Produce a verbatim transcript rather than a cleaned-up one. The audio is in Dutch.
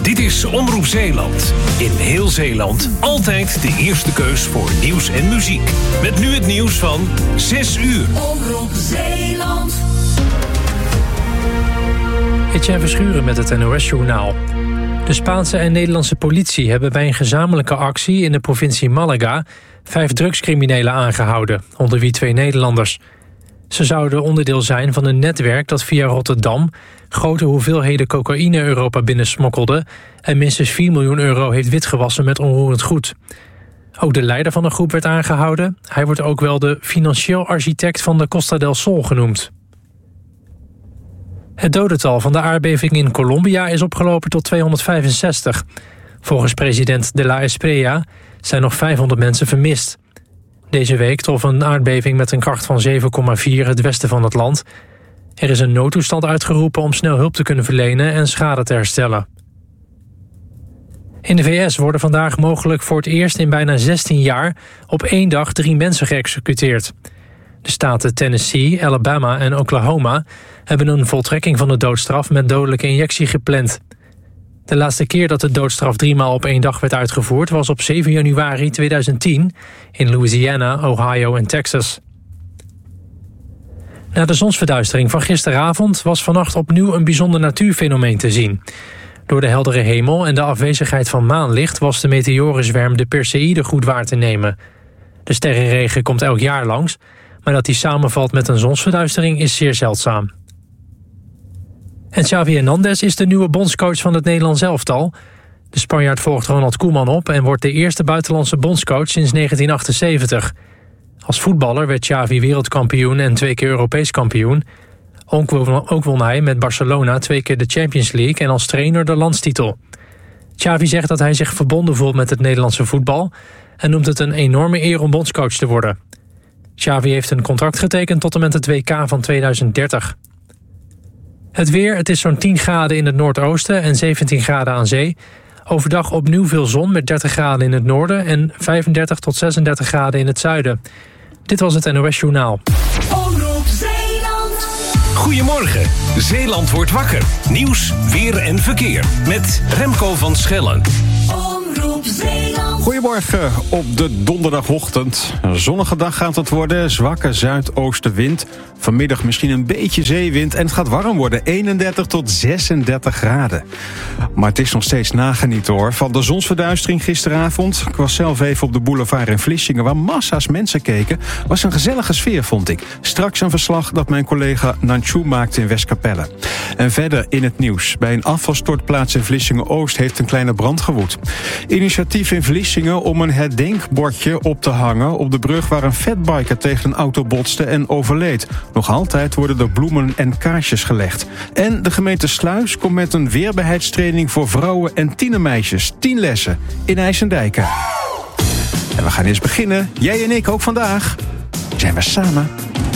Dit is Omroep Zeeland. In heel Zeeland altijd de eerste keus voor nieuws en muziek. Met nu het nieuws van zes uur. Omroep Zeeland. Etienne Verschuren met het N O S-journaal. De Spaanse en Nederlandse politie hebben bij een gezamenlijke actie in de provincie Malaga vijf drugscriminelen aangehouden, onder wie twee Nederlanders. Ze zouden onderdeel zijn van een netwerk dat via Rotterdam grote hoeveelheden cocaïne Europa binnensmokkelde en minstens vier miljoen euro heeft witgewassen met onroerend goed. Ook de leider van de groep werd aangehouden. Hij wordt ook wel de financieel architect van de Costa del Sol genoemd. Het dodental van de aardbeving in Colombia is opgelopen tot tweehonderdvijfenzestig. Volgens president de la Espriella zijn nog vijfhonderd mensen vermist. Deze week trof een aardbeving met een kracht van zeven komma vier het westen van het land. Er is een noodtoestand uitgeroepen om snel hulp te kunnen verlenen en schade te herstellen. In de V S worden vandaag mogelijk voor het eerst in bijna zestien jaar op één dag drie mensen geëxecuteerd. De staten Tennessee, Alabama en Oklahoma hebben een voltrekking van de doodstraf met dodelijke injectie gepland. De laatste keer dat de doodstraf driemaal op één dag werd uitgevoerd was op zeven januari tweeduizend tien in Louisiana, Ohio en Texas. Na de zonsverduistering van gisteravond was vannacht opnieuw een bijzonder natuurfenomeen te zien. Door de heldere hemel en de afwezigheid van maanlicht was de meteorenzwerm de Perseïde goed waar te nemen. De sterrenregen komt elk jaar langs, maar dat die samenvalt met een zonsverduistering is zeer zeldzaam. En Xavi Hernandez is de nieuwe bondscoach van het Nederlands elftal. De Spanjaard volgt Ronald Koeman op en wordt de eerste buitenlandse bondscoach sinds negentien achtenzeventig. Als voetballer werd Xavi wereldkampioen en twee keer Europees kampioen. Ook won hij met Barcelona twee keer de Champions League en als trainer de landstitel. Xavi zegt dat hij zich verbonden voelt met het Nederlandse voetbal en noemt het een enorme eer om bondscoach te worden. Xavi heeft een contract getekend tot en met het W K van tweeduizend dertig. Het weer, het is zo'n tien graden in het noordoosten en zeventien graden aan zee. Overdag opnieuw veel zon met dertig graden in het noorden en vijfendertig tot zesendertig graden in het zuiden. Dit was het N O S Journaal. Omroep Zeeland. Goedemorgen, Zeeland wordt wakker. Nieuws, weer en verkeer. Met Remco van Schellen. Omroep Zeeland. Goedemorgen op de donderdagochtend. Een zonnige dag gaat het worden, zwakke zuidoostenwind. Vanmiddag misschien een beetje zeewind en het gaat warm worden. eenendertig tot zesendertig graden. Maar het is nog steeds nagenieten hoor. Van de zonsverduistering gisteravond. Ik was zelf even op de boulevard in Vlissingen waar massa's mensen keken. Was een gezellige sfeer vond ik. Straks een verslag dat mijn collega Nanchu maakte in Westkapelle. En verder in het nieuws. Bij een afvalstortplaats in Vlissingen-Oost heeft een kleine brand gewoed. Initiatief in Vlissingen om een herdenkbordje op te hangen op de brug waar een fatbiker tegen een auto botste en overleed. Nog altijd worden er bloemen en kaarsjes gelegd. En de gemeente Sluis komt met een weerbaarheidstraining voor vrouwen en tienermeisjes. tien lessen in IJsendijken. En we gaan eens beginnen. Jij en ik ook vandaag. Zijn we samen.